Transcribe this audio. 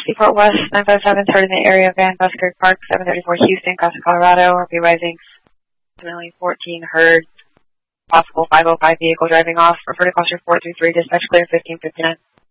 Seaport West 957, starting in the area of Van Buskirk Park, 734 Houston, Costa, Colorado. RP rising, approximately 14 hertz. Possible 505 vehicle driving off. Refer to cluster 433, dispatch clear 1559.